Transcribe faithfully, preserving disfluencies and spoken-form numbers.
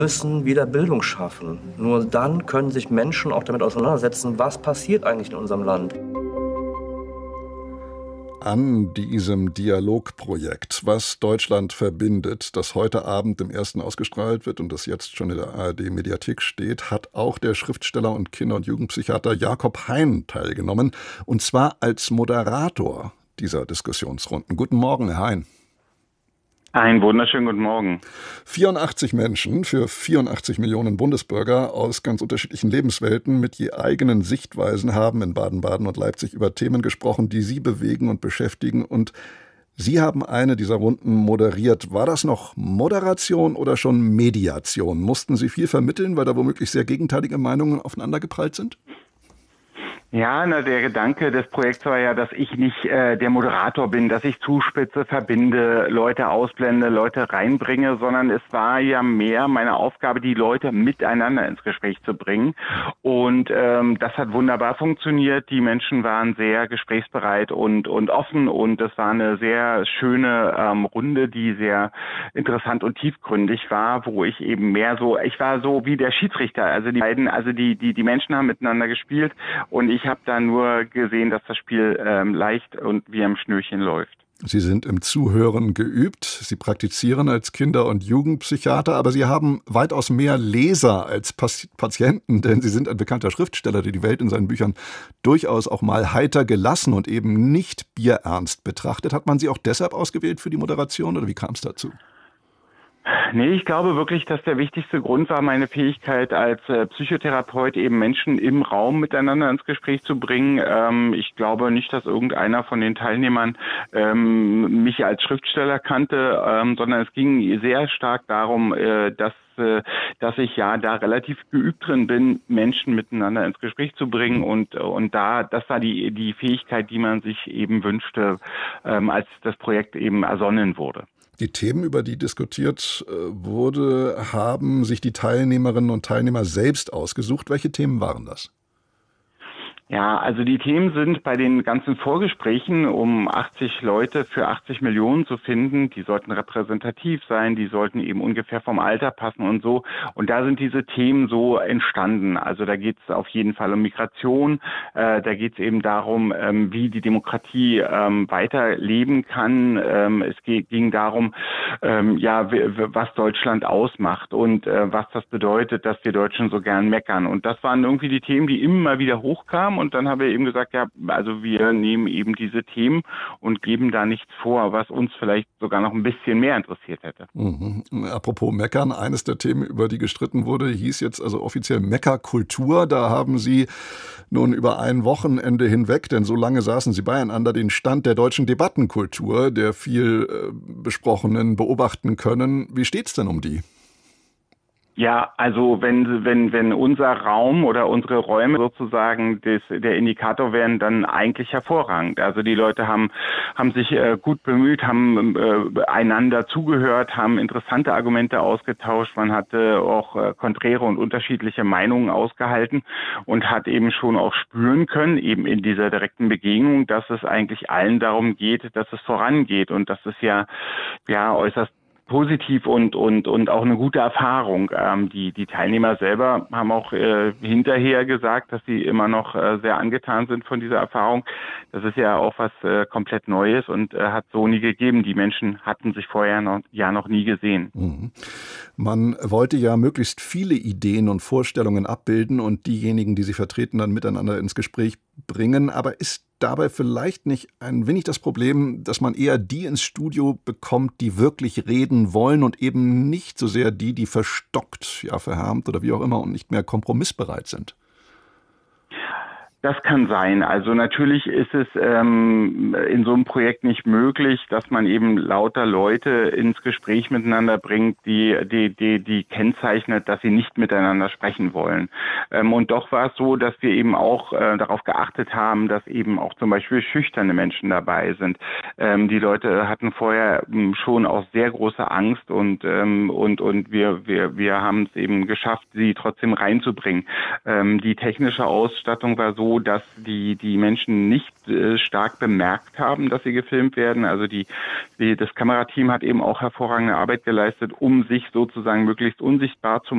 müssen wieder Bildung schaffen. Nur dann können sich Menschen auch damit auseinandersetzen, was passiert eigentlich in unserem Land. An diesem Dialogprojekt, was Deutschland verbindet, das heute Abend im Ersten ausgestrahlt wird und das jetzt schon in der A R D-Mediathek steht, hat auch der Schriftsteller und Kinder- und Jugendpsychiater Jakob Hein teilgenommen, und zwar als Moderator dieser Diskussionsrunden. Guten Morgen, Herr Hein. Einen wunderschönen guten Morgen. vierundachtzig Menschen für vierundachtzig Millionen Bundesbürger aus ganz unterschiedlichen Lebenswelten mit je eigenen Sichtweisen haben in Baden-Baden und Leipzig über Themen gesprochen, die sie bewegen und beschäftigen. Und Sie haben eine dieser Runden moderiert. War das noch Moderation oder schon Mediation? Mussten Sie viel vermitteln, weil da womöglich sehr gegenteilige Meinungen aufeinandergeprallt sind? Ja, na, der Gedanke des Projekts war ja, dass ich nicht äh, der Moderator bin, dass ich zuspitze, verbinde, Leute ausblende, Leute reinbringe, sondern es war ja mehr meine Aufgabe, die Leute miteinander ins Gespräch zu bringen. Und ähm, das hat wunderbar funktioniert. Die Menschen waren sehr gesprächsbereit und und offen, und es war eine sehr schöne ähm, Runde, die sehr interessant und tiefgründig war, wo ich eben mehr so, ich war so wie der Schiedsrichter. Also die beiden, also die die die Menschen haben miteinander gespielt, und ich Ich habe da nur gesehen, dass das Spiel ähm, leicht und wie am Schnürchen läuft. Sie sind im Zuhören geübt. Sie praktizieren als Kinder- und Jugendpsychiater, aber Sie haben weitaus mehr Leser als Patienten, denn Sie sind ein bekannter Schriftsteller, der die Welt in seinen Büchern durchaus auch mal heiter gelassen und eben nicht bierernst betrachtet. Hat man Sie auch deshalb ausgewählt für die Moderation, oder wie kam es dazu? Nee, ich glaube wirklich, dass der wichtigste Grund war meine Fähigkeit als äh, Psychotherapeut, eben Menschen im Raum miteinander ins Gespräch zu bringen. Ähm, ich glaube nicht, dass irgendeiner von den Teilnehmern ähm, mich als Schriftsteller kannte, ähm, sondern es ging sehr stark darum, äh, dass äh, dass ich ja da relativ geübt drin bin, Menschen miteinander ins Gespräch zu bringen, und und da das war die die Fähigkeit, die man sich eben wünschte, ähm, als das Projekt eben ersonnen wurde. Die Themen, über die diskutiert wurde, haben sich die Teilnehmerinnen und Teilnehmer selbst ausgesucht. Welche Themen waren das? Ja, also die Themen sind bei den ganzen Vorgesprächen, um achtzig Leute für achtzig Millionen zu finden. Die sollten repräsentativ sein, die sollten eben ungefähr vom Alter passen und so. Und da sind diese Themen so entstanden. Also da geht es auf jeden Fall um Migration, äh, da geht es eben darum, ähm, wie die Demokratie ähm, weiterleben kann. Ähm, es ge- ging darum, ähm, ja, w- w- was Deutschland ausmacht und äh, was das bedeutet, dass wir Deutschen so gern meckern. Und das waren irgendwie die Themen, die immer wieder hochkamen. Und dann haben wir eben gesagt, ja, also wir nehmen eben diese Themen und geben da nichts vor, was uns vielleicht sogar noch ein bisschen mehr interessiert hätte. Mhm. Apropos Meckern, eines der Themen, über die gestritten wurde, hieß jetzt also offiziell Meckerkultur. Da haben Sie nun über ein Wochenende hinweg, denn so lange saßen Sie beieinander, den Stand der deutschen Debattenkultur, der viel äh, besprochenen, beobachten können. Wie steht's denn um die? Ja, also wenn wenn wenn unser Raum oder unsere Räume sozusagen des, der Indikator wären, dann eigentlich hervorragend. Also die Leute haben haben sich äh, gut bemüht, haben äh, einander zugehört, haben interessante Argumente ausgetauscht. Man hatte auch äh, konträre und unterschiedliche Meinungen ausgehalten und hat eben schon auch spüren können, eben in dieser direkten Begegnung, dass es eigentlich allen darum geht, dass es vorangeht, und das ist ja ja äußerst positiv und und und auch eine gute Erfahrung. Ähm, die die Teilnehmer selber haben auch äh, hinterher gesagt, dass sie immer noch äh, sehr angetan sind von dieser Erfahrung. Das ist ja auch was äh, komplett Neues und äh, hat so nie gegeben. Die Menschen hatten sich vorher noch, ja noch nie gesehen. Mhm. Man wollte ja möglichst viele Ideen und Vorstellungen abbilden und diejenigen, die sie vertreten, dann miteinander ins Gespräch bringen. Aber ist dabei vielleicht nicht ein wenig das Problem, dass man eher die ins Studio bekommt, die wirklich reden wollen, und eben nicht so sehr die, die verstockt, ja verhärmt oder wie auch immer und nicht mehr kompromissbereit sind? Das kann sein. Also natürlich ist es ähm, in so einem Projekt nicht möglich, dass man eben lauter Leute ins Gespräch miteinander bringt, die die die die kennzeichnet, dass sie nicht miteinander sprechen wollen. Ähm, und doch war es so, dass wir eben auch äh, darauf geachtet haben, dass eben auch zum Beispiel schüchterne Menschen dabei sind. Ähm, die Leute hatten vorher ähm, schon auch sehr große Angst, und ähm, und und wir wir wir haben es eben geschafft, sie trotzdem reinzubringen. Ähm, die technische Ausstattung war so, dass die die Menschen nicht äh, stark bemerkt haben, dass sie gefilmt werden. Also die, die das Kamerateam hat eben auch hervorragende Arbeit geleistet, um sich sozusagen möglichst unsichtbar zu